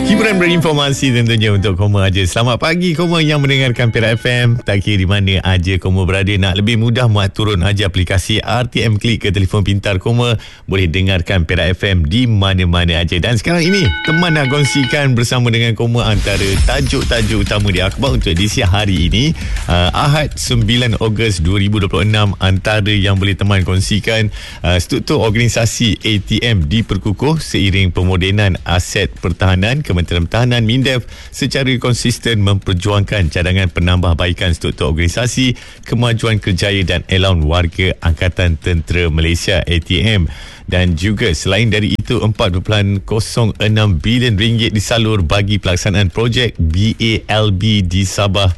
Hiburan berinformasi tentunya untuk Koma aja. Selamat pagi Koma yang mendengarkan Perak FM. Tak kira di mana aja Koma berada, nak lebih mudah muat turun aja aplikasi RTM Klik ke telefon pintar Koma. Boleh dengarkan Perak FM di mana-mana aja. Dan sekarang ini teman nak kongsikan bersama dengan Koma antara tajuk-tajuk utama di akhbar untuk edisi hari ini, Ahad 9 Ogos 2026. Antara yang boleh teman kongsikan, struktur organisasi ATM diperkukuh seiring pemodenan aset pertahanan. Kementerian Pertahanan MINDEF secara konsisten memperjuangkan cadangan penambahbaikan struktur organisasi, kemajuan kerjaya dan elaun warga Angkatan Tentera Malaysia ATM. Dan juga selain dari itu, 4.06 bilion ringgit disalur bagi pelaksanaan projek BALB di Sabah.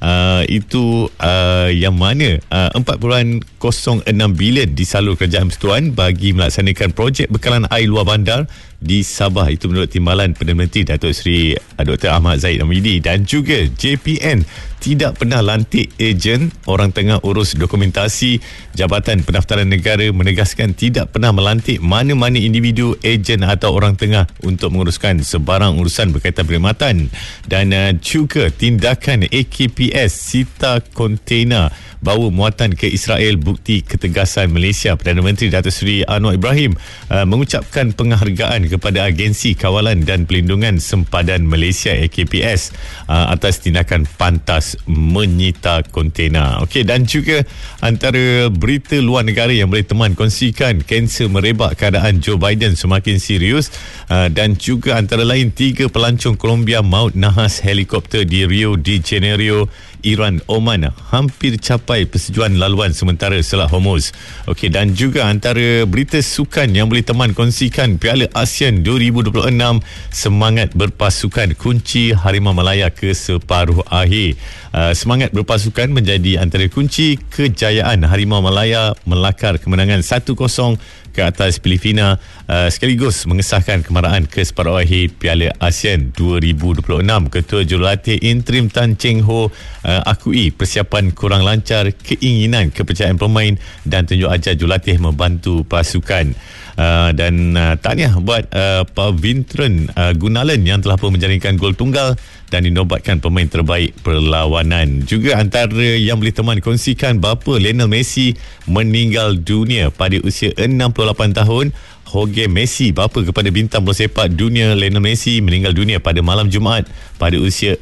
Itu yang mana 4.06 bilion disalur Kerajaan Persekutuan bagi melaksanakan projek bekalan air luar bandar di Sabah. Itu menurut Timbalan Perdana Menteri Datuk Seri Dr. Ahmad Zahid Hamidi. Dan juga JPN tidak pernah lantik ejen orang tengah urus dokumentasi. Jabatan Pendaftaran Negara menegaskan tidak pernah melantik mana-mana individu, ejen atau orang tengah untuk menguruskan sebarang urusan berkaitan perkhidmatan. Dan juga tindakan AKPS sita kontena bawa muatan ke Israel bukti ketegasan Malaysia. Perdana Menteri Datuk Seri Anwar Ibrahim mengucapkan penghargaan kepada Agensi Kawalan dan Pelindungan Sempadan Malaysia AKPS atas tindakan pantas menyita kontena. Okey, dan juga antara berita luar negara yang boleh teman kongsikan, kanser merebak, keadaan Joe Biden semakin serius, dan juga antara lain 3 pelancong Colombia maut nahas helikopter di Rio de Janeiro, Iran. Oman hampir capai persetujuan laluan sementara Selat Hormuz. Okey, dan juga antara berita sukan yang boleh teman kongsikan, Piala ASEAN 2026 semangat berpasukan kunci Harimau Malaya ke separuh akhir. Semangat berpasukan menjadi antara kunci kejayaan Harimau Malaya melakar kemenangan 1-0 ke atas Filipina, sekaligus mengesahkan kemaraan ke separuh akhir Piala ASEAN 2026. Ketua Jurulatih Interim Tan Cheng Ho akui persiapan kurang lancar, keinginan kepercayaan pemain dan tunjuk ajar jurulatih membantu pasukan. Dan tahniah buat Pak Vintren Gunalan yang telah pun menjaringkan gol tunggal dan dinobatkan pemain terbaik perlawanan. Juga antara yang boleh teman kongsikan, bapa Lionel Messi meninggal dunia pada usia 68 tahun. Jorge Messi, bapa kepada bintang bola sepak dunia Lionel Messi, meninggal dunia pada malam Jumaat pada usia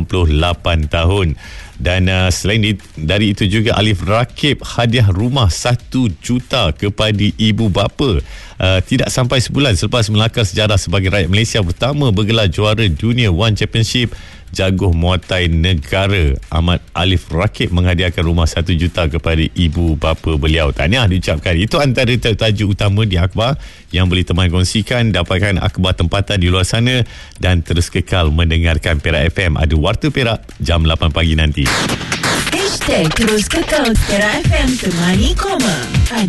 68 tahun. Dan selain dari itu juga, Alif Rakib hadiah rumah 1 juta kepada ibu bapa tidak sampai sebulan selepas melakar sejarah sebagai rakyat Malaysia pertama bergelar juara dunia One Championship jaguh muatai negara. Ahmad Alif Rakib menghadiahkan rumah 1 juta kepada ibu bapa beliau. Tahniah diucapkan. Itu antara tajuk utama di akhbar yang boleh teman kongsikan. Dapatkan akhbar tempatan di luar sana dan terus kekal mendengarkan Perak FM. Ada Warta Perak jam 8 pagi nanti. #terus kekal Perak FM temani Koma.